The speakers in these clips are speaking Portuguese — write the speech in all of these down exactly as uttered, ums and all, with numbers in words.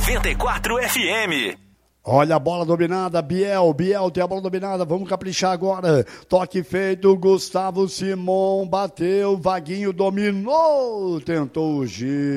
noventa e quatro F M. Olha a bola dominada, Biel, Biel tem a bola dominada, vamos caprichar agora. Toque feito, Gustavo Simon bateu, Vaguinho dominou, tentou o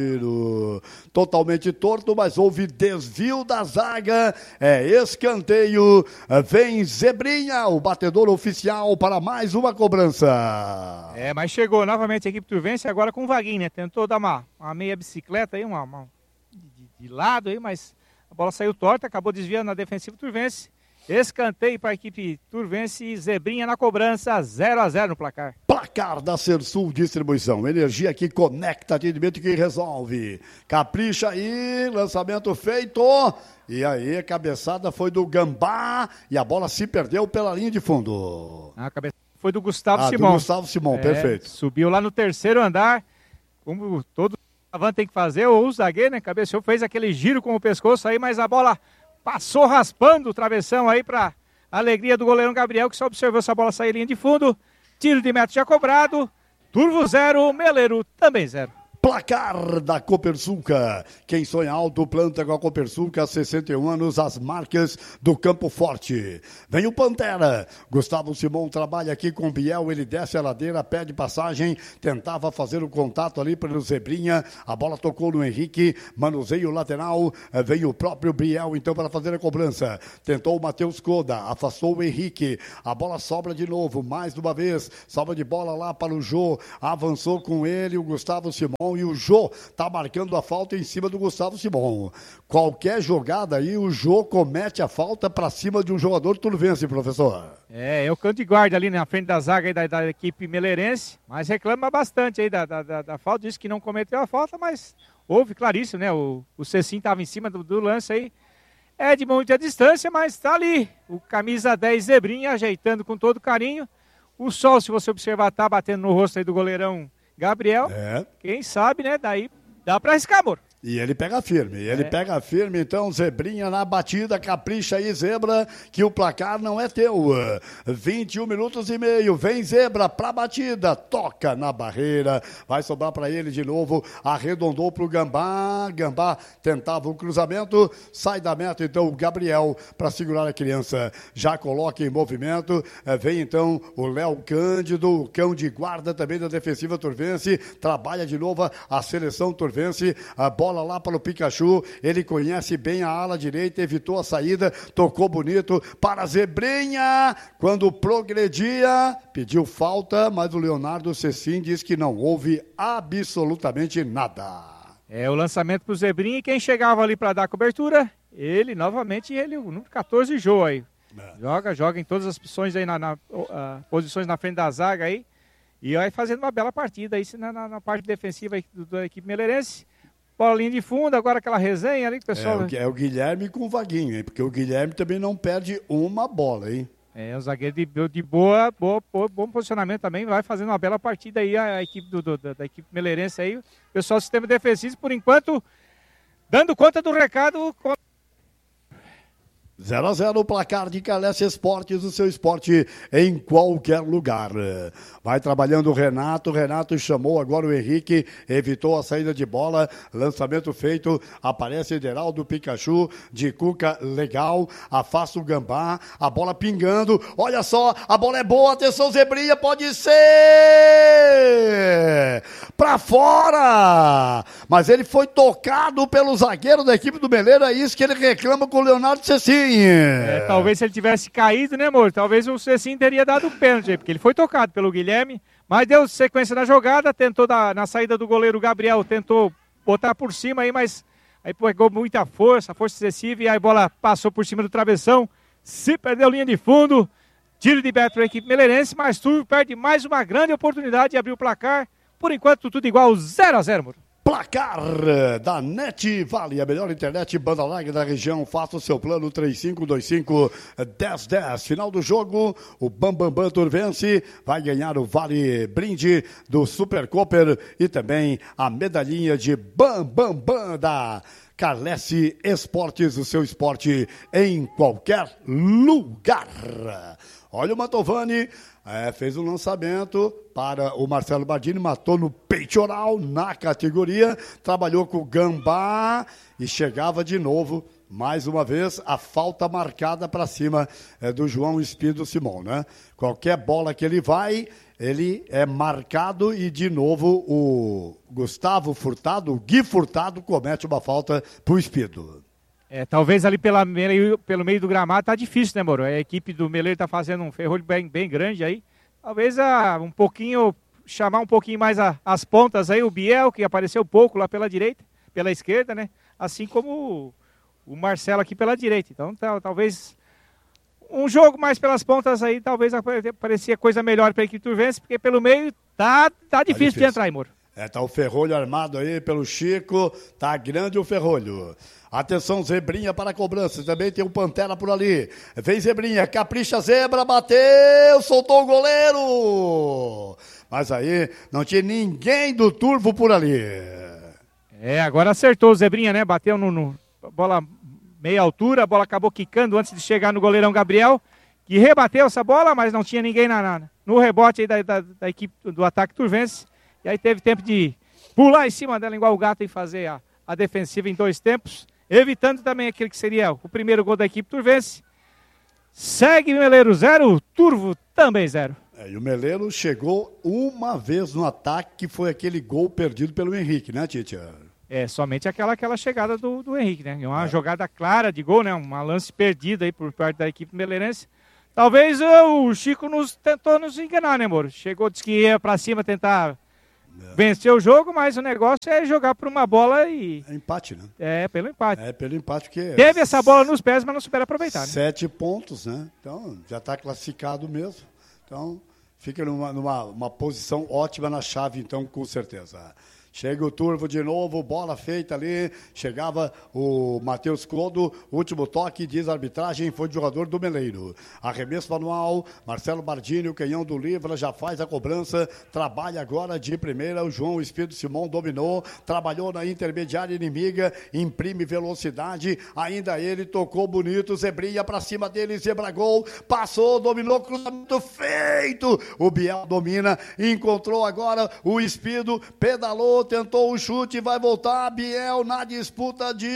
giro. Totalmente torto, mas houve desvio da zaga, é escanteio, vem Zebrinha, o batedor oficial para mais uma cobrança. É, mas chegou novamente a equipe turvense agora com o Vaguinho, né? Tentou dar uma, uma meia bicicleta aí, uma, uma de, de lado aí, mas... A bola saiu torta, acabou desviando na defensiva turvense. Escanteio para a equipe turvense e Zebrinha na cobrança, zero a zero no placar. Placar da Sersul Distribuição. Energia que conecta, atendimento que resolve. Capricha aí, lançamento feito. E aí, a cabeçada foi do Gambá e a bola se perdeu pela linha de fundo. A cabeçada foi do Gustavo ah, Simon. do Gustavo Simon, é, perfeito. Subiu lá no terceiro andar, como todo avante tem que fazer, ou o zagueiro, né, cabeceou, fez aquele giro com o pescoço aí, mas a bola passou raspando o travessão aí para alegria do goleirão Gabriel, que só observou essa bola sair linha de fundo, tiro de meta já cobrado, Turvo zero, Meleiro também zero. Placar da Copersuca. Quem sonha alto, planta com a Copersuca, sessenta e um anos, as marcas do Campo Forte. Vem o Pantera. Gustavo Simon trabalha aqui com o Biel, ele desce a ladeira, pede passagem, tentava fazer o contato ali para o Zebrinha, a bola tocou no Henrique, manuseio lateral, vem o próprio Biel então para fazer a cobrança. Tentou o Matheus Coda, afastou o Henrique, a bola sobra de novo, mais uma vez, sobra de bola lá para o Jô, avançou com ele o Gustavo Simon, e o Jô tá marcando a falta em cima do Gustavo Simon. Qualquer jogada aí, o Jô comete a falta para cima de um jogador turvense, professor. É, é o canto de guarda ali na frente da zaga aí da, da equipe meleirense, mas reclama bastante aí da, da, da, da falta, disse que não cometeu a falta, mas houve, claríssimo, né? O, o Cecim tava em cima do, do lance aí. É de muita distância, mas tá ali. O camisa dez Zebrinha ajeitando com todo carinho. O sol, se você observar, tá batendo no rosto aí do goleirão Gabriel, é. Quem sabe, né, daí dá pra arriscar, amor. E ele pega firme, ele é. pega firme, então Zebrinha na batida, capricha aí, Zebra, que o placar não é teu. vinte e um minutos e meio, vem Zebra pra batida, toca na barreira, vai sobrar pra ele de novo, arredondou pro Gambá, Gambá tentava o cruzamento, sai da meta então o Gabriel pra segurar a criança, já coloca em movimento, vem então o Léo Cândido, o cão de guarda também da defensiva turvense, trabalha de novo a seleção turvense, a bola lá para o Pikachu, ele conhece bem a ala direita, evitou a saída, tocou bonito para Zebrinha, quando progredia, pediu falta, mas o Leonardo Cecim diz que não houve absolutamente nada. É o lançamento para o Zebrinha e quem chegava ali para dar cobertura, ele novamente, ele, o número catorze, Jô aí. É. Joga, joga em todas as posições aí, na, na, uh, posições na frente da zaga aí, e vai fazendo uma bela partida aí na, na, na parte defensiva aí, do, da equipe meleirense. Bolinha de fundo, agora aquela resenha ali que o pessoal... É o, é o Guilherme com o Vaguinho, hein? Porque o Guilherme também não perde uma bola, hein? É, o zagueiro de, de boa, boa, boa, bom posicionamento também, vai fazendo uma bela partida aí, a, a equipe do, do, da, da equipe meleirense aí. O pessoal do sistema defensivo, por enquanto, dando conta do recado... zero a zero o placar de Calesse Esportes, o seu esporte em qualquer lugar. Vai trabalhando o Renato, Renato chamou agora o Henrique, evitou a saída de bola, lançamento feito, aparece Ederaldo Pikachu, de Cuca, legal, afasta o Gambá, a bola pingando, olha só, a bola é boa, atenção Zebrinha, pode ser pra fora, mas ele foi tocado pelo zagueiro da equipe do Meleiro, é isso que ele reclama com o Leonardo Cecim. É, talvez se ele tivesse caído, né, amor? Talvez o Cecim teria dado o pênalti, porque ele foi tocado pelo Guilherme, mas deu sequência na jogada, tentou dar, na saída do goleiro Gabriel, tentou botar por cima aí, mas aí pegou muita força, força excessiva, e aí a bola passou por cima do travessão, se perdeu linha de fundo, tiro de meta para a equipe meleirense, mas Turvo perde mais uma grande oportunidade de abrir o placar, por enquanto tudo igual, zero a zero, amor. Placar da NET Vale, a melhor internet banda larga da região. Faça o seu plano três cinco dois cinco, um zero um zero. Final do jogo, o Bambambam Bam Bam Turvense vai ganhar o Vale Brinde do Super Cooper e também a medalhinha de Bam Bam Bam da Calesse Esportes, o seu esporte em qualquer lugar. Olha o Mantovani, É, fez um lançamento para o Marcelo Bardini, matou no peitoral, na categoria, trabalhou com o Gambá e chegava de novo, mais uma vez, a falta marcada para cima é, do João Espido Simão, né? Qualquer bola que ele vai, ele é marcado e, de novo, o Gustavo Furtado, o Gui Furtado, comete uma falta para o Espido. É, talvez ali pela meio, pelo meio do gramado tá difícil, né, Moro? A equipe do Meleiro tá fazendo um ferrolho bem, bem grande aí. Talvez ah, um pouquinho, chamar um pouquinho mais a, as pontas aí, o Biel, que apareceu pouco lá pela direita, pela esquerda, né? Assim como o, o Marcelo aqui pela direita. Então, tá, talvez um jogo mais pelas pontas aí, talvez parecia coisa melhor para a equipe turvense, porque pelo meio tá, tá, difícil, tá difícil de entrar aí, Moro. É, tá o ferrolho armado aí pelo Chico, tá grande o ferrolho. Atenção, Zebrinha para a cobrança, também tem um Pantera por ali. Vem Zebrinha, capricha Zebra, bateu, soltou o goleiro. Mas aí não tinha ninguém do Turvo por ali. É, agora acertou o Zebrinha, né? Bateu no, no bola meia altura, a bola acabou quicando antes de chegar no goleirão Gabriel, que rebateu essa bola, mas não tinha ninguém na, na, no rebote aí da, da, da equipe do ataque turvense. E aí teve tempo de pular em cima dela igual o gato e fazer a, a defensiva em dois tempos, evitando também aquele que seria o primeiro gol da equipe turvense. Segue o Meleiro zero, Turvo também zero. É, e o Meleiro chegou uma vez no ataque, que foi aquele gol perdido pelo Henrique, né, Titia? É, somente aquela, aquela chegada do, do Henrique, né? Uma é. jogada clara de gol, né? Uma lance perdida aí por parte da equipe meleirense. Talvez uh, o Chico nos tentou nos enganar, né, Moro? Chegou, disse que ia pra cima tentar é. vencer o jogo, mas o negócio é jogar por uma bola e... É empate, né? É, pelo empate. É, pelo empate, porque... Teve essa bola nos pés, mas não souberam aproveitar, né? Sete pontos, né? Então, já está classificado mesmo. Então, fica numa, numa uma posição ótima na chave, então, com certeza. Chega o Turvo de novo, bola feita ali, chegava o Matheus Clodo, último toque, diz a arbitragem, foi o jogador do Meleiro. Arremesso manual, Marcelo Bardini, o canhão do Livra, já faz a cobrança, trabalha agora de primeira, o João Espírito Simão dominou, trabalhou na intermediária inimiga, imprime velocidade, ainda ele tocou bonito, Zebrinha pra cima dele, Zebra gol, passou, dominou, cruzamento feito, o Biel domina, encontrou agora o Espírito, pedalou, tentou o chute, vai voltar, Biel na disputa de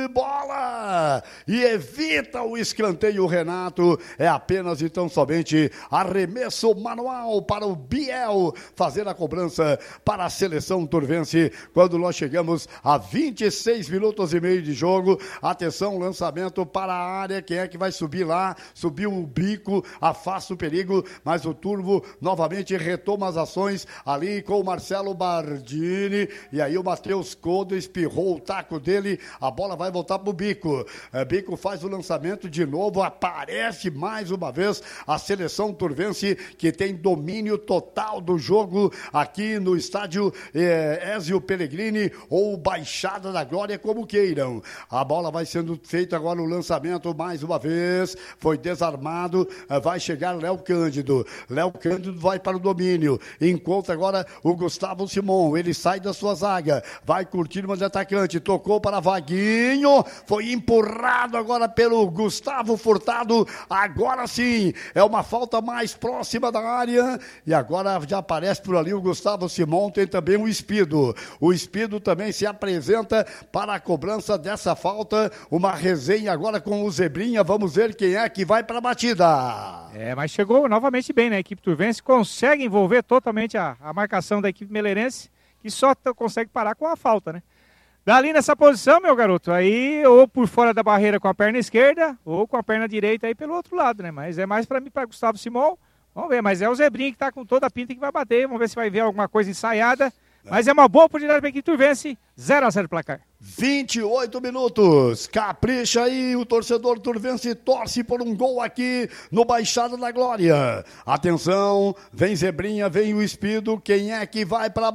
bola e evita o escanteio, Renato. É apenas então somente arremesso manual para o Biel fazer a cobrança para a seleção turvense quando nós chegamos a vinte e seis minutos e meio de jogo. Atenção, lançamento para a área, quem é que vai subir lá? Subiu o Bico, afasta o perigo, mas o Turvo novamente retoma as ações ali com o Marcelo Bardini. E aí o Matheus Codo espirrou o taco dele, a bola vai voltar pro Bico. É, Bico faz o lançamento de novo, aparece mais uma vez a seleção turvense, que tem domínio total do jogo aqui no estádio é, Ezio Pellegrini ou Baixada da Glória, como queiram. A bola vai sendo feita agora o lançamento mais uma vez, foi desarmado, é, vai chegar Léo Cândido. Léo Cândido vai para o domínio, encontra agora o Gustavo Simão, ele sai da sua zaga, vai curtir o atacante, tocou para Vaguinho, foi empurrado agora pelo Gustavo Furtado, agora sim, é uma falta mais próxima da área, e agora já aparece por ali o Gustavo Simão, tem também o Espido, o Espido também se apresenta para a cobrança dessa falta, uma resenha agora com o Zebrinha, vamos ver quem é que vai para a batida. É, mas chegou novamente bem, né, a equipe turvense, consegue envolver totalmente a, a marcação da equipe meleirense, que só t- consegue parar com a falta, né? Dali nessa posição, meu garoto, aí ou por fora da barreira com a perna esquerda, ou com a perna direita aí pelo outro lado, né? Mas é mais para mim, para Gustavo Simão, vamos ver, mas é o Zebrinha que tá com toda a pinta que vai bater, vamos ver se vai ver alguma coisa ensaiada, mas é uma boa oportunidade para a equipe turvense, zero a zero placar. vinte e oito minutos, capricha aí, o torcedor turvense torce por um gol aqui no Baixada da Glória. Atenção, vem Zebrinha, vem o Espido, quem é que vai pra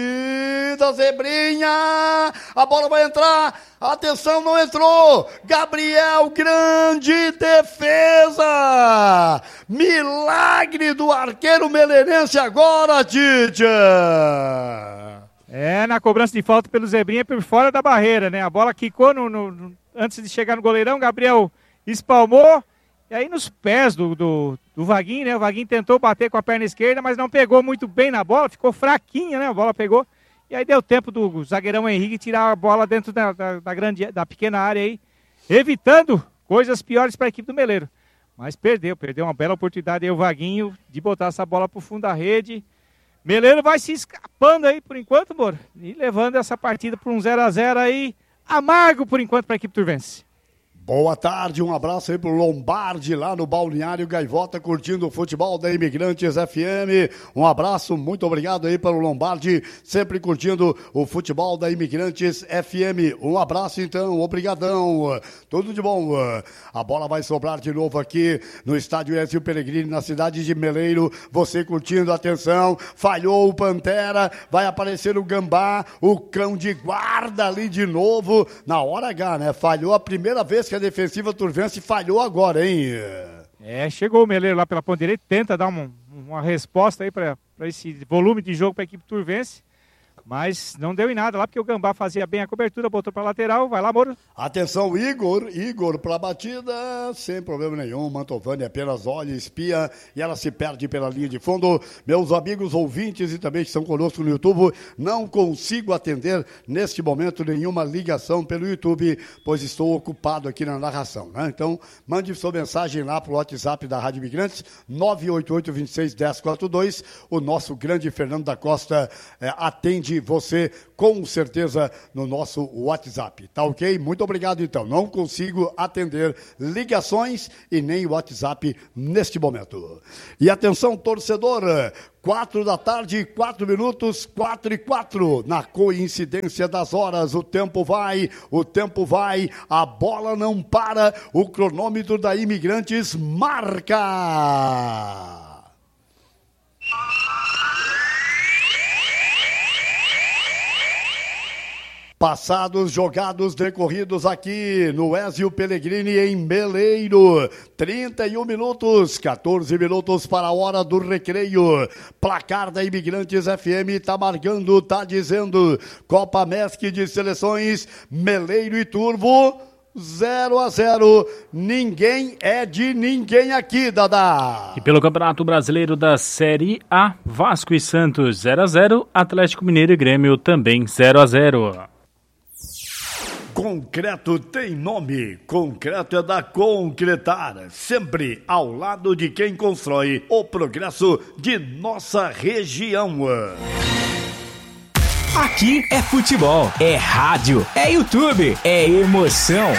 batida? Zebrinha, a bola vai entrar, atenção, não entrou, Gabriel, grande defesa, milagre do arqueiro meleirense agora, Títia. É, na cobrança de falta pelo Zebrinha por fora da barreira, né? A bola quicou no, no, no, antes de chegar no goleirão, Gabriel espalmou E aí nos pés do, do, do Vaguinho, né? O Vaguinho tentou bater com a perna esquerda, mas não pegou muito bem na bola, ficou fraquinha, né? A bola pegou. E aí deu tempo do zagueirão Henrique tirar a bola dentro da, da, da, grande, da pequena área aí, evitando coisas piores para a equipe do Meleiro. Mas perdeu, perdeu uma bela oportunidade aí o Vaguinho de botar essa bola pro fundo da rede. Meleiro vai se escapando aí por enquanto, Moro, e levando essa partida para um zero a zero aí, amargo por enquanto para a equipe turvense. Boa tarde, um abraço aí pro Lombardi lá no Balneário Gaivota, curtindo o futebol da Imigrantes F M. Um abraço, muito obrigado aí pelo Lombardi, sempre curtindo o futebol da Imigrantes F M. Um abraço então, obrigadão, tudo de bom. A bola vai sobrar de novo aqui no estádio Ezio Pellegrini, na cidade de Meleiro. Você curtindo, atenção, falhou o Pantera, vai aparecer o Gambá, o cão de guarda ali de novo, na hora H, né? Falhou a primeira vez que a defensiva turvense falhou agora, hein? É, chegou o Meleiro lá pela ponta direita, tenta dar uma, uma resposta aí para esse volume de jogo para a equipe turvense, mas não deu em nada lá, porque o Gambá fazia bem a cobertura, botou para lateral, vai lá, Moro. Atenção, Igor, Igor para a batida, sem problema nenhum, Mantovani apenas olha, espia e ela se perde pela linha de fundo. Meus amigos ouvintes e também que estão conosco no YouTube, não consigo atender neste momento nenhuma ligação pelo YouTube, pois estou ocupado aqui na narração, né? Então, mande sua mensagem lá para o WhatsApp da Rádio Imigrantes, nove oito oito, dois seis, um zero quatro dois, o nosso grande Fernando da Costa é, atende você com certeza no nosso WhatsApp, tá ok? Muito obrigado então, não consigo atender ligações e nem WhatsApp neste momento. E atenção torcedor, quatro da tarde, quatro minutos, quatro e quatro, na coincidência das horas, o tempo vai, o tempo vai, a bola não para, o cronômetro da Imigrantes marca! Passados, jogados, decorridos aqui no Ezio Pellegrini em Meleiro. trinta e um minutos, quatorze minutos para a hora do recreio. Placar da Imigrantes F M tá marcando, tá dizendo Copa Mesc de Seleções, Meleiro e Turvo, zero a zero. Ninguém é de ninguém aqui, Dadá. E pelo Campeonato Brasileiro da Série A, Vasco e Santos zero a zero, Atlético Mineiro e Grêmio também zero a zero. Concreto tem nome, concreto é da Concretar, sempre ao lado de quem constrói o progresso de nossa região. Aqui é futebol, é rádio, é YouTube, é emoção.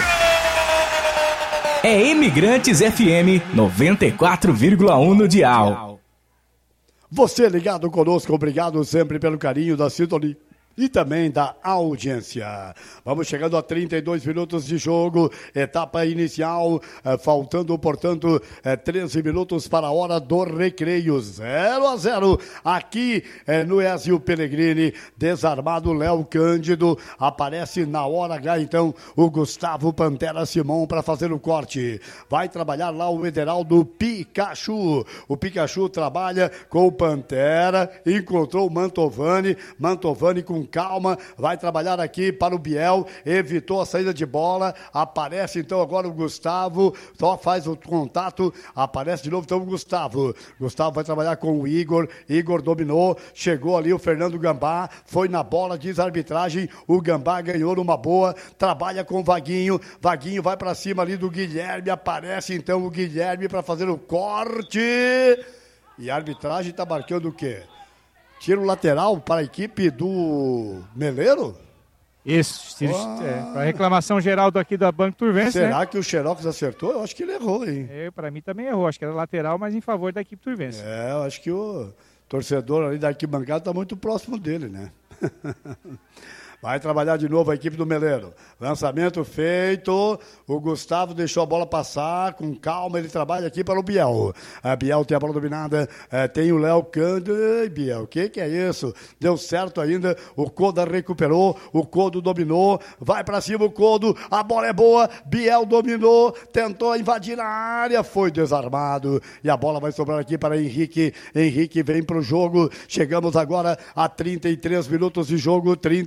É Imigrantes F M noventa e quatro vírgula um no dial. Você ligado conosco, obrigado sempre pelo carinho da sintonia e também da audiência. Vamos chegando a trinta e dois minutos de jogo, etapa inicial, eh, faltando, portanto, eh, treze minutos para a hora do recreio, zero a zero, aqui eh, no Ezio Pellegrini, desarmado Léo Cândido, aparece na hora H, então, o Gustavo Pantera Simão para fazer o corte. Vai trabalhar lá o Ederaldo Pikachu, o Pikachu trabalha com o Pantera, encontrou o Mantovani, Mantovani com calma, vai trabalhar aqui para o Biel, evitou a saída de bola, aparece então agora o Gustavo, só faz o contato, aparece de novo então o Gustavo, Gustavo vai trabalhar com o Igor, Igor dominou, chegou ali o Fernando Gambá, foi na bola, diz a arbitragem, o Gambá ganhou numa boa, trabalha com o Vaguinho, Vaguinho vai para cima ali do Guilherme, aparece então o Guilherme para fazer o corte, e a arbitragem está marcando o quê? Tiro lateral para a equipe do Meleiro? Isso, oh. é, para reclamação geral daqui da Banco Turvense. Será né? que o Xerox acertou? Eu acho que ele errou, hein? É, para mim também errou, acho que era lateral, mas em favor da equipe Turvense. É, eu acho que o torcedor ali da arquibancada está muito próximo dele, né? Vai trabalhar de novo a equipe do Meleiro. Lançamento feito. O Gustavo deixou a bola passar. Com calma, ele trabalha aqui para o Biel. A Biel tem a bola dominada. É, tem o Léo Cândido. Ai, Biel, o que, que é isso? Deu certo ainda. O Coda recuperou. O Codo dominou. Vai para cima o Codo. A bola é boa. Biel dominou. Tentou invadir a área. Foi desarmado. E a bola vai sobrar aqui para Henrique. Henrique vem para o jogo. Chegamos agora a trinta e três minutos de jogo. trinta e três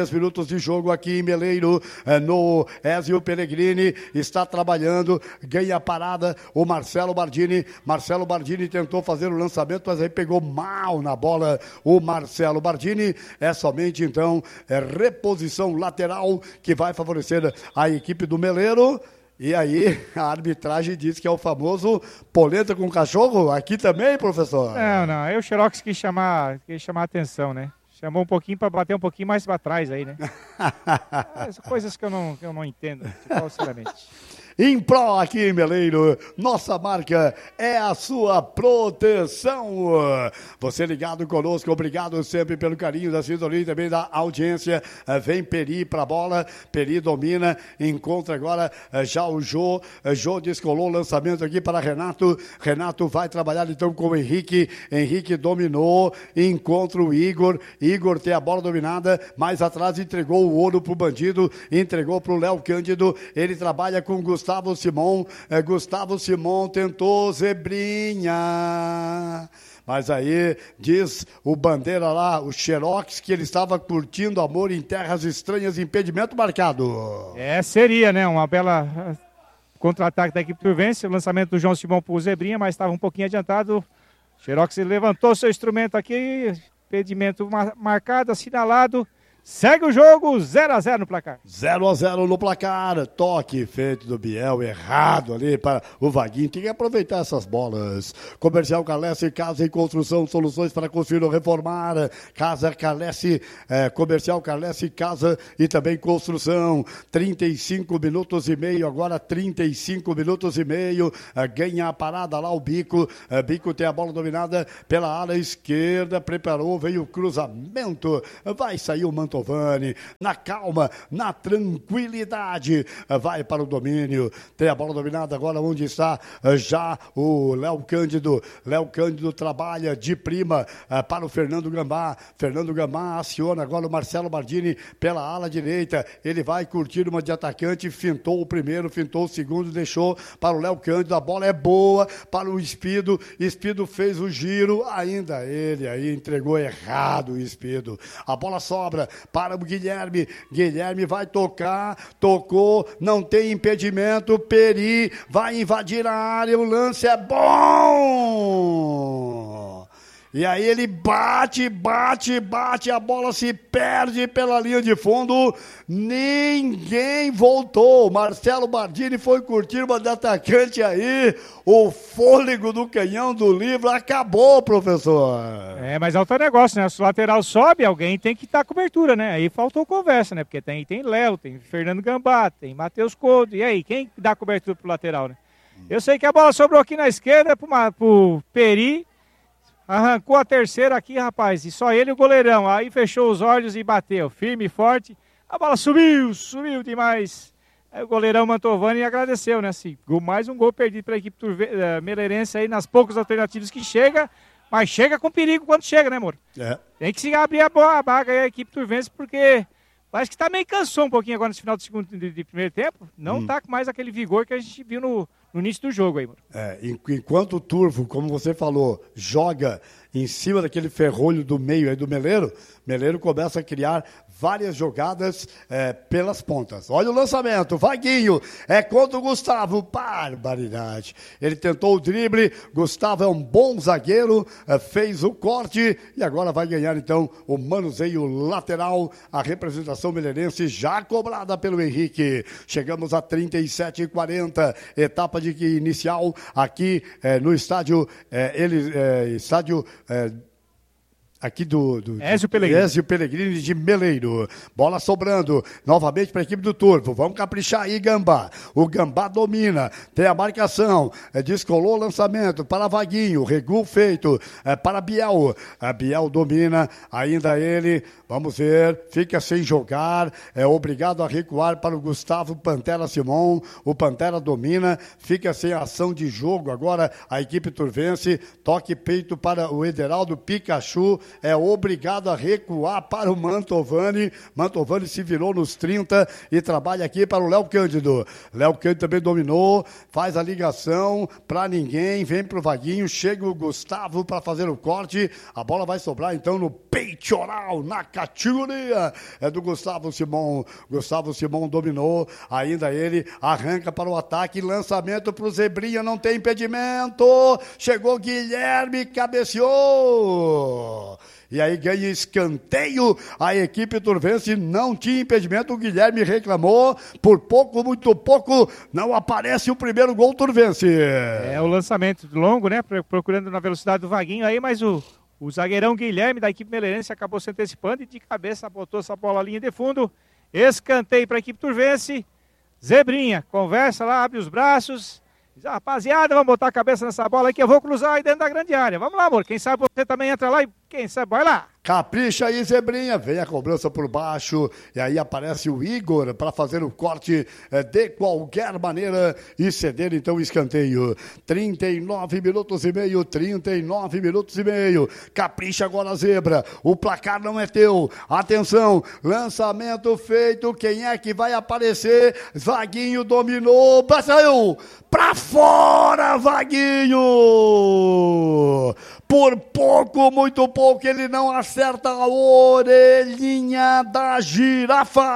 três minutos de jogo aqui em Meleiro, no Ezio Pellegrini, está trabalhando, ganha a parada o Marcelo Bardini, Marcelo Bardini tentou fazer o lançamento, mas aí pegou mal na bola o Marcelo Bardini, é somente então é reposição lateral que vai favorecer a equipe do Meleiro. E aí, a arbitragem diz que é o famoso polenta com cachorro, aqui também, professor? Não, não, aí o Xerox quis chamar, quis chamar a atenção, né? Chamou um pouquinho para bater um pouquinho mais para trás aí, né? As coisas que eu não, que eu não entendo, sinceramente. Impro aqui em Meleiro, nossa marca é a sua proteção. Você ligado conosco, obrigado sempre pelo carinho da sintonia e também da audiência. Vem Peri pra bola, Peri domina, encontra agora já o Jô, Jô descolou o lançamento aqui para Renato, Renato vai trabalhar então com o Henrique, Henrique dominou, encontra o Igor, Igor tem a bola dominada, mais atrás entregou o ouro pro bandido, entregou pro Léo Cândido, ele trabalha com o Gustavo Gustavo Simon, é, Gustavo Simon tentou zebrinha, mas aí diz o bandeira lá, o Xerox, que ele estava curtindo amor em terras estranhas, impedimento marcado. É, seria, né, uma bela contra-ataque da equipe turvense, o lançamento do João Simon por zebrinha, mas estava um pouquinho adiantado, Xerox levantou seu instrumento aqui, impedimento marcado, assinalado. Segue o jogo, zero a zero no placar. zero a zero no placar, toque feito do Biel, errado ali para o Vaguinho, tem que aproveitar essas bolas. Comercial Calesse, Casa e Construção, soluções para construir ou reformar. Casa Calesse, é, Comercial Calesse, Casa e também Construção. trinta e cinco minutos e meio, agora trinta e cinco minutos e meio, é, ganha a parada lá o Bico, é, Bico tem a bola dominada pela ala esquerda, preparou, veio o cruzamento, vai sair o Manto Mantovani, na calma, na tranquilidade, vai para o domínio, tem a bola dominada agora onde está já o Léo Cândido, Léo Cândido trabalha de prima para o Fernando Gambá, Fernando Gambá aciona agora o Marcelo Bardini pela ala direita, ele vai curtir uma de atacante, fintou o primeiro, fintou o segundo, deixou para o Léo Cândido, a bola é boa para o Espido, Espido fez o giro, ainda ele aí entregou errado o Espido, a bola sobra para o Guilherme, Guilherme vai tocar, tocou, não tem impedimento, Peri vai invadir a área, o lance é bom! E aí ele bate, bate, bate, a bola se perde pela linha de fundo, ninguém voltou, Marcelo Bardini foi curtir uma de atacante aí, o fôlego do canhão do livro acabou, professor. É, mas é outro negócio, né, se o lateral sobe, alguém tem que estar cobertura, né, aí faltou conversa, né, porque tem, tem Léo, tem Fernando Gambá, tem Matheus Couto, e aí, quem dá cobertura pro lateral, né? Eu sei que a bola sobrou aqui na esquerda pro, pro Peri, arrancou a terceira aqui, rapaz, e só ele e o goleirão, aí fechou os olhos e bateu, firme e forte, a bola subiu, subiu demais, aí o goleirão Mantovani agradeceu, né, assim, mais um gol perdido para a equipe turve, uh, meleirense aí, nas poucas alternativas que chega, mas chega com perigo quando chega, né, amor? É. Tem que se abrir a, boa, a baga aí a equipe turvense, porque parece que tá meio cansou um pouquinho agora no final do segundo de, de primeiro tempo, não hum. tá com mais aquele vigor que a gente viu no no início do jogo aí, mano. É, enquanto o Turvo, como você falou, joga em cima daquele ferrolho do meio aí do Meleiro, Meleiro começa a criar várias jogadas é, pelas pontas. Olha o lançamento, Vaguinho, é contra o Gustavo, barbaridade. Ele tentou o drible, Gustavo é um bom zagueiro, é, fez o corte e agora vai ganhar então o manuseio lateral, a representação meleirense já cobrada pelo Henrique. Chegamos a trinta e sete e quarenta, etapa de inicial aqui é, no estádio, é, ele, é, estádio... É, aqui do, do Ezio Pellegrini. Ezio Pellegrini de Meleiro. Bola sobrando novamente para a equipe do Turvo. Vamos caprichar aí, Gambá. O Gambá domina, tem a marcação, é, descolou o lançamento para Vaguinho, recuo feito é, para Biel. A Biel domina, ainda ele, vamos ver, fica sem jogar, é obrigado a recuar para o Gustavo Pantera Simon. O Pantera domina, fica sem ação de jogo agora a equipe turvense. Toque peito para o Ederaldo Pikachu. é obrigado a recuar para o Mantovani. Mantovani se virou nos trinta e trabalha aqui para o Léo Cândido. Léo Cândido também dominou, faz a ligação para ninguém, vem pro Vaguinho, chega o Gustavo para fazer o corte. A bola vai sobrar então no peitoral, na categoria é do Gustavo Simão. Gustavo Simão dominou, ainda ele arranca para o ataque, lançamento pro Zebrinha, não tem impedimento. Chegou Guilherme, cabeceou. E aí ganha escanteio, a equipe turvense não tinha impedimento, o Guilherme reclamou, por pouco, muito pouco, não aparece o primeiro gol turvense. É o lançamento longo, né, procurando na velocidade do Vaguinho aí, mas o, o zagueirão Guilherme da equipe meleirense acabou se antecipando e de cabeça botou essa bola à linha de fundo, escanteio para a equipe turvense, Zebrinha, conversa lá, abre os braços, diz, rapaziada, vamos botar a cabeça nessa bola aí que eu vou cruzar aí dentro da grande área. Vamos lá, amor. Quem sabe você também entra lá e quem sabe, vai lá. Capricha aí, Zebrinha. Vem a cobrança por baixo. E aí aparece o Igor para fazer o corte eh, de qualquer maneira e ceder então o escanteio. trinta e nove minutos e meio. trinta e nove minutos e meio. Capricha agora a Zebra. O placar não é teu. Atenção. Lançamento feito. Quem é que vai aparecer? Vaguinho dominou. Saiu. Pra fora, Vaguinho! Por pouco, muito pouco, ele não acerta a orelhinha da girafa!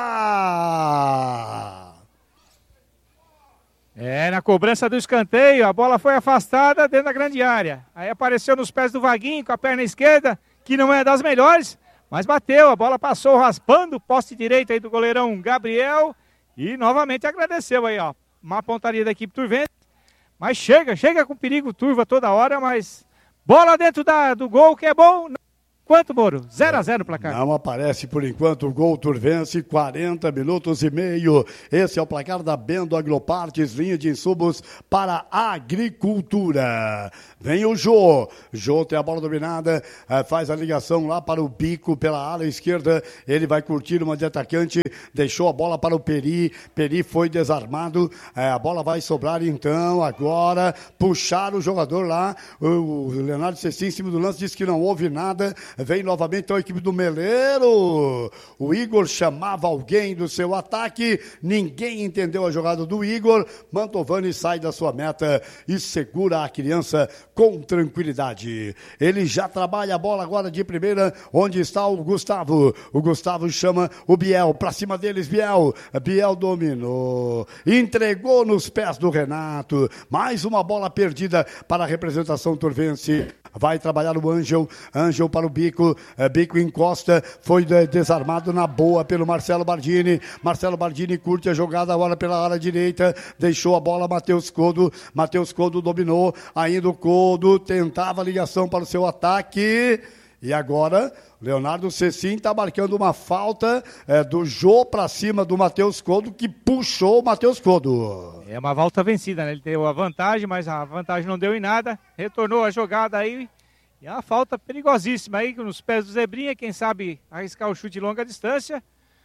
É, na cobrança do escanteio, a bola foi afastada dentro da grande área. Aí apareceu nos pés do Vaguinho com a perna esquerda, que não é das melhores, mas bateu, a bola passou raspando o poste direito aí do goleirão Gabriel e novamente agradeceu aí, ó. Uma pontaria da equipe turvense, mas chega, chega com perigo, turva toda hora, mas bola dentro da, do gol que é bom. Quanto, Moro? zero a zero o placar. Não aparece por enquanto o gol turvense, quarenta minutos e meio. Esse é o placar da Bendo Agropartes, linha de insumos para a agricultura. Vem o Jô. Jô tem a bola dominada, faz a ligação lá para o Bico pela ala esquerda. Ele vai curtir uma de atacante, deixou a bola para o Peri. Peri foi desarmado. A bola vai sobrar então agora. Puxar o jogador lá. O Leonardo Cecim em cima do lance disse que não houve nada. Vem novamente então a equipe do Meleiro. O Igor chamava alguém do seu ataque. Ninguém entendeu a jogada do Igor. Mantovani sai da sua meta e segura a criança com tranquilidade. Ele já trabalha a bola agora de primeira, onde está o Gustavo. O Gustavo chama o Biel. Pra cima deles, Biel. Biel dominou. Entregou nos pés do Renato. Mais uma bola perdida para a representação turvense. Vai trabalhar o Ângel, Ângel para o Bico, é, Bico encosta, foi de, desarmado na boa pelo Marcelo Bardini, Marcelo Bardini curte a jogada agora pela área direita, deixou a bola, Matheus Codo, Matheus Codo dominou, ainda o Codo tentava a ligação para o seu ataque, e agora Leonardo Cecim está marcando uma falta é, do Jô para cima do Matheus Codo, que puxou o Matheus Codo. É uma volta vencida, né? Ele deu a vantagem, mas a vantagem não deu em nada. Retornou a jogada aí. E é uma falta perigosíssima aí nos pés do Zebrinha. Quem sabe arriscar o chute de longa distância.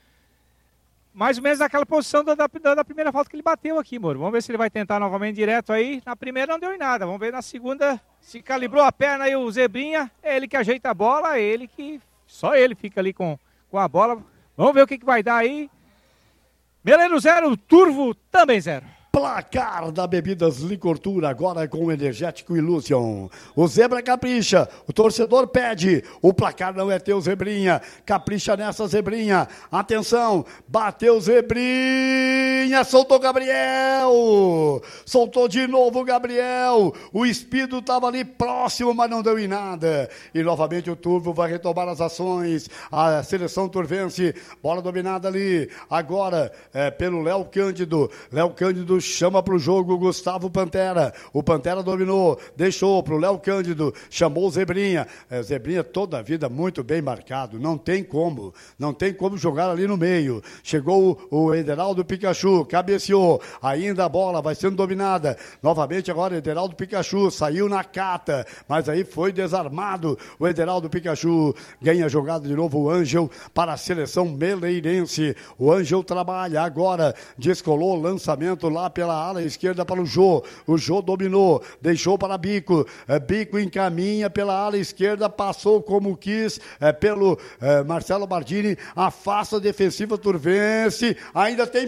Mais ou menos naquela posição da, da, da primeira falta que ele bateu aqui, Moro. Vamos ver se ele vai tentar novamente direto aí. Na primeira não deu em nada. Vamos ver na segunda. Se calibrou a perna aí o Zebrinha. É ele que ajeita a bola. É ele que... Só ele fica ali com, com a bola. Vamos ver o que, que vai dar aí. Meleiro zero, Turvo também zero. Placar da Bebidas Licortura, agora com o energético Illusion. O Zebra capricha, o torcedor pede, o placar não é teu, Zebrinha. Capricha nessa, Zebrinha. Atenção, bateu Zebrinha, soltou Gabriel. Soltou de novo Gabriel. O Espido estava ali próximo, mas não deu em nada. E novamente o Turvo vai retomar as ações. A seleção turvense, bola dominada ali. Agora é, pelo Léo Cândido. Léo Cândido chama para o jogo o Gustavo Pantera. O Pantera dominou, deixou para o Léo Cândido, chamou o Zebrinha. É, Zebrinha toda a vida muito bem marcado, não tem como, não tem como jogar ali no meio. Chegou o, o Ederaldo Pikachu, cabeceou, ainda a bola vai sendo dominada. Novamente agora Ederaldo Pikachu, saiu na cata, mas aí foi desarmado. O Ederaldo Pikachu ganha a jogada de novo, o Ângel para a seleção meleirense. O Ângel trabalha agora, descolou o lançamento lá pela ala esquerda para o Jô. O Jô dominou, deixou para Bico. É, Bico encaminha pela ala esquerda, passou como quis é, pelo é, Marcelo Bardini. Afasta a defensiva turvense. Ainda tem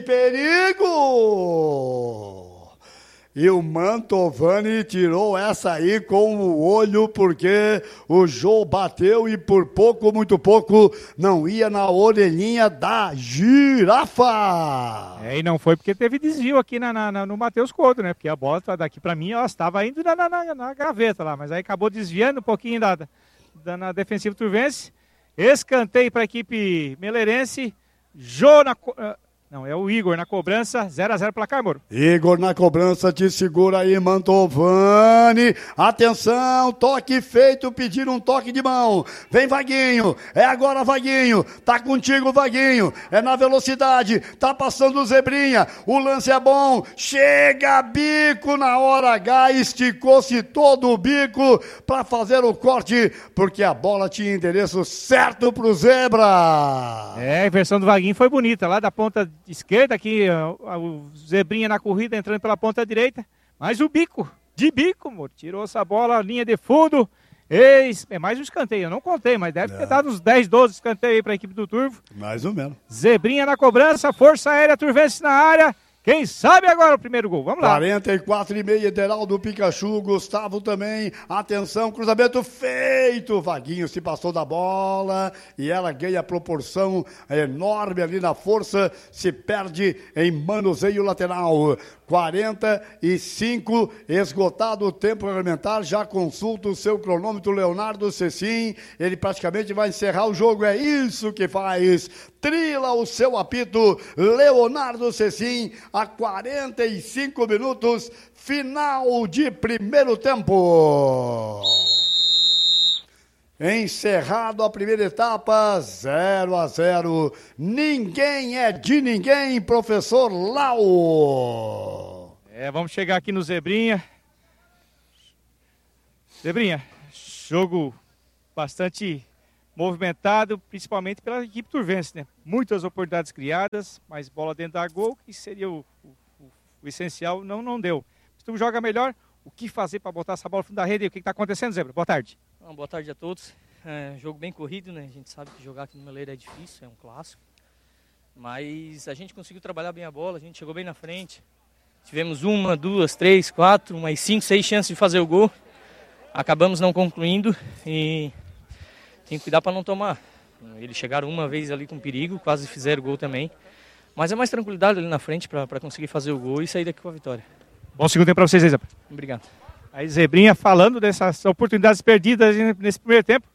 perigo! E o Mantovani tirou essa aí com o olho, porque o Jô bateu e por pouco, muito pouco, não ia na orelhinha da girafa. É, e não foi porque teve desvio aqui na, na, no Matheus Couto, né? Porque a bola daqui pra mim, ela estava indo na, na, na gaveta lá, mas aí acabou desviando um pouquinho da, da, na defensiva turvense. Escanteio para a equipe meleirense. Jô na... Não, é o Igor na cobrança, zero a zero placar, Moro. Igor na cobrança, te segura aí, Mantovani. Atenção, toque feito, pediram um toque de mão. Vem, Vaguinho, é agora, Vaguinho. Tá contigo, Vaguinho. É na velocidade, tá passando o Zebrinha. O lance é bom, chega Bico na hora H, esticou-se todo o Bico pra fazer o corte, porque a bola tinha endereço certo pro Zebra. É, a inversão do Vaguinho foi bonita, lá da ponta esquerda aqui, o Zebrinha na corrida entrando pela ponta direita, mas o Bico, de Bico, amor, tirou essa bola, linha de fundo, eis, é mais um escanteio, eu não contei, mas deve é. ter dado uns dez, doze escanteios aí para a equipe do Turvo. Mais ou menos. Zebrinha na cobrança, Força Aérea Turvense na área, quem sabe agora o primeiro gol, vamos lá. quarenta e quatro e meio, Ederaldo Pikachu, Gustavo também, atenção, cruzamento feito, Vaguinho se passou da bola e ela ganha proporção enorme ali na força, se perde em manuseio lateral. quarenta e cinco, esgotado o tempo regulamentar, já consulta o seu cronômetro, Leonardo Cecim, ele praticamente vai encerrar o jogo, é isso que faz, trila o seu apito, Leonardo Cecim, a quarenta e cinco minutos, final de primeiro tempo. Encerrado a primeira etapa, zero a zero. Ninguém é de ninguém, professor Lau. É, vamos chegar aqui no Zebrinha. Zebrinha, jogo bastante movimentado, principalmente pela equipe turvense, né? Muitas oportunidades criadas, mas bola dentro da gol, que seria o, o, o essencial, não, não deu. Se tu joga melhor, o que fazer para botar essa bola no fundo da rede? O que está acontecendo, Zebra? Boa tarde. Bom, boa tarde a todos. É, jogo bem corrido, né? A gente sabe que jogar aqui no Meleiro é difícil, é um clássico. Mas a gente conseguiu trabalhar bem a bola, a gente chegou bem na frente. Tivemos uma, duas, três, quatro, umas cinco, seis chances de fazer o gol. Acabamos não concluindo e tem que cuidar para não tomar. Eles chegaram uma vez ali com perigo, quase fizeram o gol também. Mas é mais tranquilidade ali na frente para conseguir fazer o gol e sair daqui com a vitória. Bom segundo tempo para vocês, Zebra. Obrigado. Aí Zebrinha falando dessas oportunidades perdidas nesse primeiro tempo.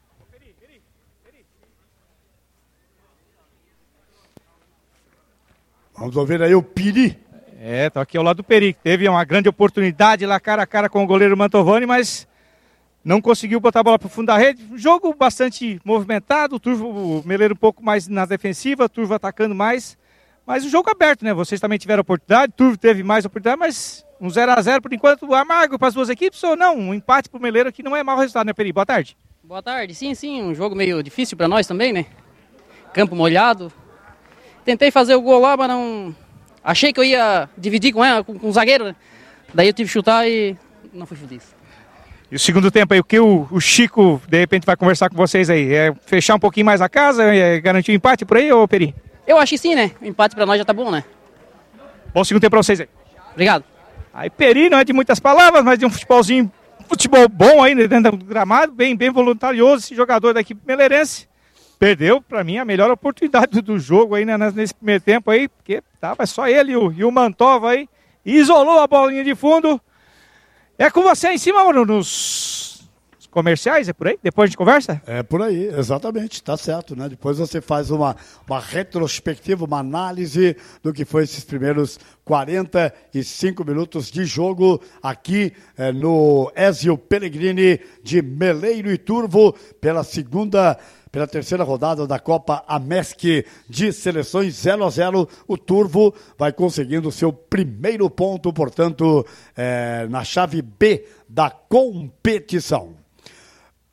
Vamos ouvir aí o Piri. É, tá aqui ao lado do Peri, que teve uma grande oportunidade lá cara a cara com o goleiro Mantovani, mas não conseguiu botar a bola para o fundo da rede. Jogo bastante movimentado, o Turvo, o Meleiro um pouco mais na defensiva, o Turvo atacando mais. Mas o jogo aberto, né? Vocês também tiveram oportunidade, o Turvo teve mais oportunidade, mas um zero a zero por enquanto amargo para as duas equipes ou não? Um empate para o Meleiro aqui não é mau resultado, né, Peri? Boa tarde. Boa tarde, sim, sim, um jogo meio difícil para nós também, né? Campo molhado. Tentei fazer o gol lá, mas não... Achei que eu ia dividir com ela, com, com o zagueiro, né? Daí eu tive que chutar e não fui feliz. E o segundo tempo aí, o que o, o Chico, de repente, vai conversar com vocês aí? É fechar um pouquinho mais a casa, é garantir um empate por aí, ô Peri? Eu acho que sim, né? O empate pra nós já tá bom, né? Bom segundo tempo pra vocês aí. Obrigado. Aí Peri, não é de muitas palavras, mas de um futebolzinho, futebol bom aí dentro do gramado, bem, bem voluntarioso, esse jogador da equipe meleirense. Perdeu, pra mim, a melhor oportunidade do jogo aí, né, nesse primeiro tempo aí, porque tava só ele e o, e o Mantova aí, isolou a bolinha de fundo. É com você em cima, mano, nos comerciais, é por aí? Depois a gente conversa? É por aí, exatamente, tá certo, né? Depois você faz uma, uma retrospectiva, uma análise do que foi esses primeiros quarenta e cinco minutos de jogo aqui é, no Ezio Pellegrini de Meleiro e Turvo, pela segunda... Pela terceira rodada da Copa Amesc de seleções zero a zero, o Turvo vai conseguindo o seu primeiro ponto, portanto, é, na chave B da competição.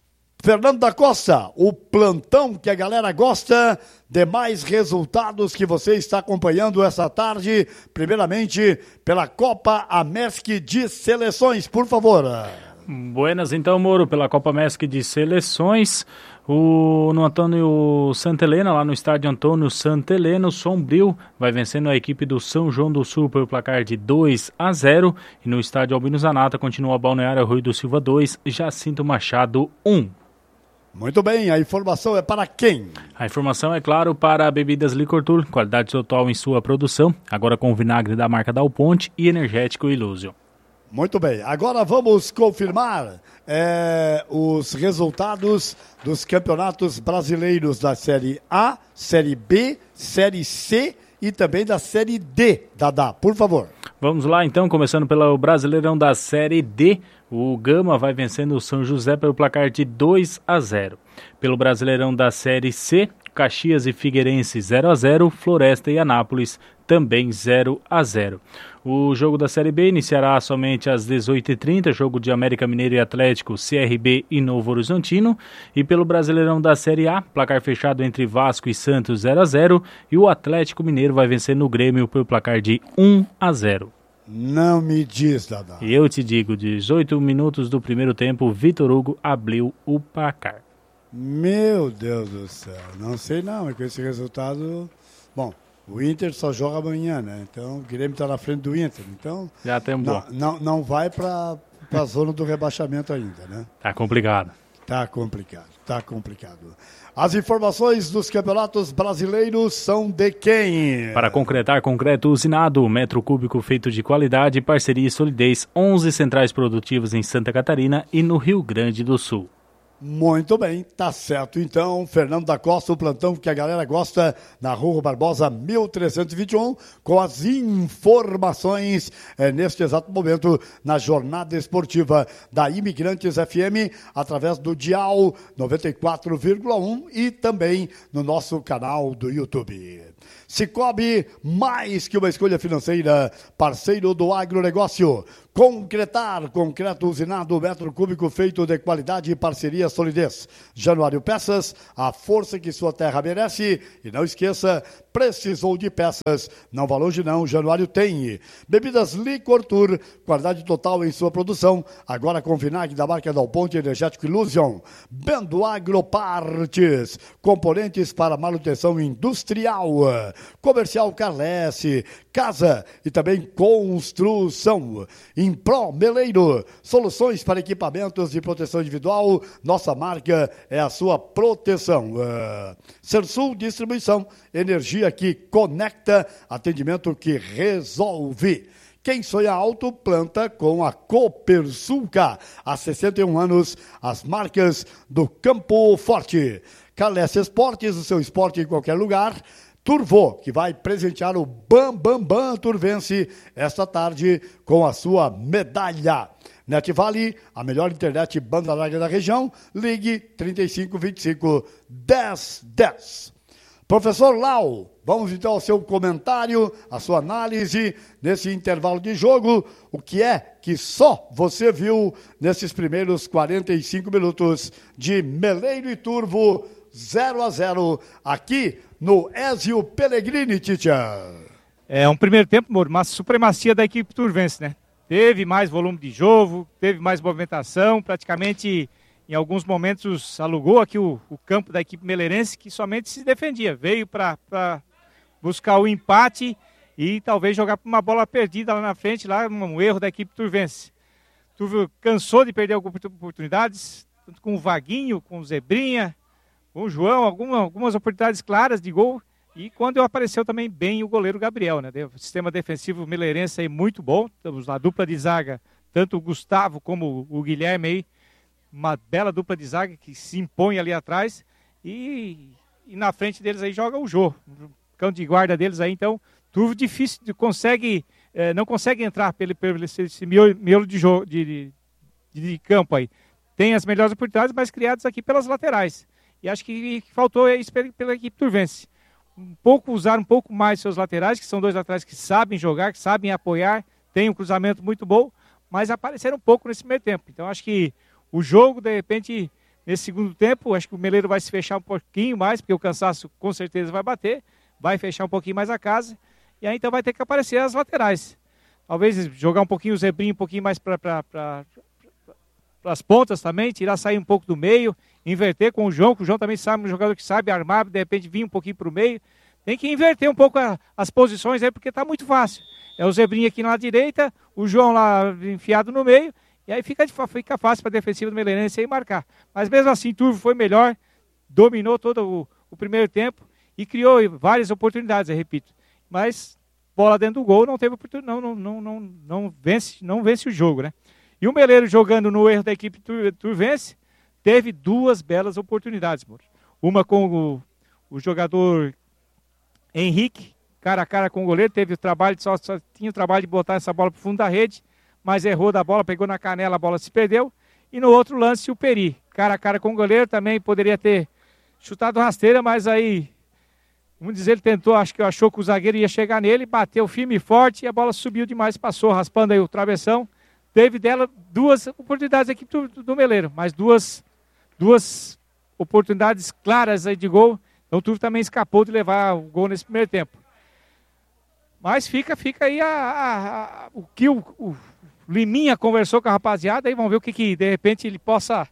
Fernando da Costa, o plantão que a galera gosta, demais resultados que você está acompanhando essa tarde, primeiramente pela Copa Amesc de Seleções, por favor. Buenas então, Moro, pela Copa Amesc de Seleções, o, no Antônio Santa Helena, lá no estádio Antônio Santa Helena, o Sombrio vai vencendo a equipe do São João do Sul pelo placar de dois a zero, e no estádio Albino Zanata continua a Balneário Rui do Silva dois, Jacinto Machado um. Muito bem, a informação é para quem? A informação é, claro, para Bebidas Licor Tour, qualidade total em sua produção, agora com vinagre da marca Dal Ponte e energético Illusion. Muito bem, agora vamos confirmar é, os resultados dos campeonatos brasileiros da Série A, Série B, Série C e também da Série D, Dadá, por favor. Vamos lá então, começando pelo Brasileirão da Série D, o Gama vai vencendo o São José pelo placar de dois a zero. Pelo Brasileirão da Série C, Caxias e Figueirense zero a zero, Floresta e Anápolis também zero a zero. O jogo da Série B iniciará somente às dezoito e trinta, jogo de América Mineiro e Atlético, C R B e Novo Horizontino. E pelo Brasileirão da Série A, placar fechado entre Vasco e Santos zero a zero, e o Atlético Mineiro vai vencer no Grêmio pelo placar de um a zero. Não me diz, Dadá. E eu te digo, dezoito minutos do primeiro tempo, Vitor Hugo abriu o placar. Meu Deus do céu, não sei não, mas com esse resultado... Bom, o Inter só joga amanhã, né? Então o Grêmio está na frente do Inter. Então já tem um bom. Não, não, não vai para a zona do rebaixamento ainda, né? Tá complicado. Tá complicado, tá complicado. As informações dos campeonatos brasileiros são de quem? Para concretar, concreto usinado, metro cúbico feito de qualidade, parceria e solidez, onze centrais produtivas em Santa Catarina e no Rio Grande do Sul. Muito bem, tá certo então, Fernando da Costa, o plantão que a galera gosta na Rua Barbosa mil trezentos e vinte e um, com as informações é, neste exato momento na jornada esportiva da Imigrantes F M, através do Dial noventa e quatro vírgula um e também no nosso canal do YouTube. Cicobi, mais que uma escolha financeira, parceiro do agronegócio. Concretar, concreto usinado, metro cúbico feito de qualidade e parceria solidez. Januário Peças, a força que sua terra merece. E não esqueça, precisou de peças, não vá longe não, Januário tem. Bebidas Licor Tour, qualidade total em sua produção, agora com vinagre da marca Dal Ponte Energético Illusion. Bendo Agropartes, componentes para manutenção industrial. Comercial Carlesse, casa e também construção. Impro Meleiro, soluções para equipamentos de proteção individual, nossa marca é a sua proteção. Uh, Sersul Distribuição, energia que conecta, atendimento que resolve. Quem sonha alto, planta com a Copersuca. Há sessenta e um anos, as marcas do Campo Forte. Calesse Esportes, o seu esporte em qualquer lugar. Turvo, que vai presentear o Bam Bam Bam Turvense esta tarde com a sua medalha. NetVale, a melhor internet banda larga da região. Ligue trinta e cinco, vinte e cinco, dez, dez. Professor Lau, vamos então ao seu comentário, a sua análise nesse intervalo de jogo. O que é que só você viu nesses primeiros quarenta e cinco minutos de Meleiro e Turvo zero a zero aqui no Ezio Pellegrini, Titia? É um primeiro tempo, Moro, uma supremacia da equipe turvense, né? Teve mais volume de jogo, teve mais movimentação, praticamente em alguns momentos alugou aqui o, o campo da equipe meleirense, que somente se defendia, veio para buscar o empate e talvez jogar por uma bola perdida lá na frente, lá um erro da equipe turvense. Turvo cansou de perder algumas oportunidades, tanto com o Vaguinho, com o Zebrinha, com o João, alguma, algumas oportunidades claras de gol, e quando apareceu também bem o goleiro Gabriel, né? O sistema defensivo meleirense aí muito bom, temos a dupla de zaga, tanto o Gustavo como o Guilherme aí, uma bela dupla de zaga que se impõe ali atrás, e, e na frente deles aí joga o Jô, o cão de guarda deles aí, então, Turvo difícil, consegue, eh, não consegue entrar pelo, pelo esse, esse miolo, miolo de, jogo, de, de, de campo aí. Tem as melhores oportunidades, mas criadas aqui pelas laterais. E acho que faltou isso pela equipe turvense. Um pouco, usar um pouco mais seus laterais, que são dois laterais que sabem jogar, que sabem apoiar, tem um cruzamento muito bom, mas apareceram um pouco nesse meio tempo. Então acho que o jogo, de repente, nesse segundo tempo. Acho que o Meleiro vai se fechar um pouquinho mais, porque o cansaço com certeza vai bater. Vai fechar um pouquinho mais a casa. E aí então vai ter que aparecer as laterais. Talvez jogar um pouquinho o Zebrinho, um pouquinho mais para pra, as pontas também, tirar, sair um pouco do meio, inverter com o João, que o João também sabe, um jogador que sabe armar, de repente vir um pouquinho para o meio. Tem que inverter um pouco a, as posições aí, porque está muito fácil. É o Zebrinho aqui na direita, o João lá enfiado no meio, e aí fica, fica fácil para a defensiva do Meleirense aí marcar. Mas mesmo assim, Turvo foi melhor, dominou todo o, o primeiro tempo e criou várias oportunidades, eu repito. Mas bola dentro do gol, não teve oportunidade, não, não, não, não, não, vence, não vence o jogo, né? E o Meleiro jogando no erro da equipe tur, turvense, teve duas belas oportunidades, amor. Uma com o, o jogador Henrique, cara a cara com o goleiro, teve o trabalho, só, só tinha o trabalho de botar essa bola para o fundo da rede, mas errou da bola, pegou na canela, a bola se perdeu. E no outro lance, o Peri, cara a cara com o goleiro, também poderia ter chutado rasteira, mas aí, vamos dizer, ele tentou, acho que achou que o zagueiro ia chegar nele, bateu firme e forte, e a bola subiu demais, passou, raspando aí o travessão. Teve dela duas oportunidades aqui do, do Meleiro, mas duas, duas oportunidades claras aí de gol. Então o Turvo também escapou de levar o gol nesse primeiro tempo. Mas fica, fica aí a, a, a, o que o, o Liminha conversou com a rapaziada, aí vamos ver o que, que de repente ele possa...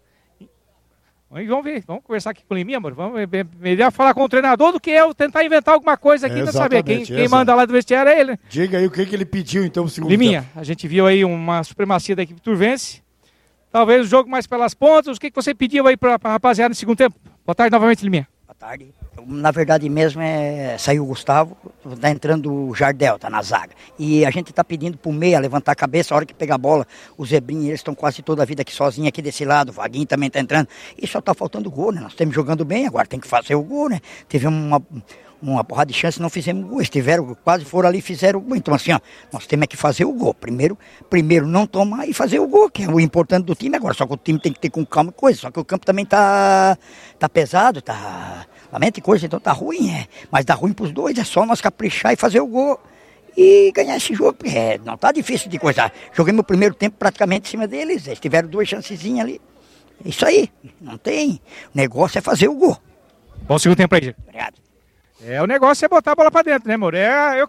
Aí vamos ver, vamos conversar aqui com o Liminha, amor. Vamos melhor falar com o treinador do que eu tentar inventar alguma coisa aqui, é, pra saber. Quem, quem manda lá do vestiário é ele, né? Diga aí o que, que ele pediu então no segundo Liminha, tempo. A gente viu aí uma supremacia da equipe turvense. Talvez o jogo mais pelas pontas. O que, que você pediu aí pra, pra rapaziada no segundo tempo? Boa tarde novamente, Liminha. Boa tarde. Na verdade mesmo é saiu o Gustavo, tá entrando o Jardel, tá na zaga. E a gente tá pedindo pro meia levantar a cabeça, a hora que pegar a bola, os Zebrinhos, eles estão quase toda a vida aqui sozinhos aqui desse lado, o Vaguinho também tá entrando. E só tá faltando gol, né? Nós estamos jogando bem, agora tem que fazer o gol, né? Teve uma, uma porrada de chance, não fizemos gol. Eles tiveram, quase foram ali e fizeram o gol. Então assim, ó, nós temos que fazer o gol. Primeiro, primeiro não tomar e fazer o gol, que é o importante do time agora. Só que o time tem que ter com calma e coisa. Só que o campo também tá, tá pesado, tá... Lamento e coisa, então tá ruim, é. Mas dá ruim pros dois, é só nós caprichar e fazer o gol e ganhar esse jogo. É, não tá difícil de coisa. Joguei meu primeiro tempo praticamente em cima deles, eles tiveram duas chancezinhas ali. É isso aí, não tem. O negócio é fazer o gol. Bom segundo tempo aí, gente. Obrigado. É, o negócio é botar a bola pra dentro, né, amor? É, eu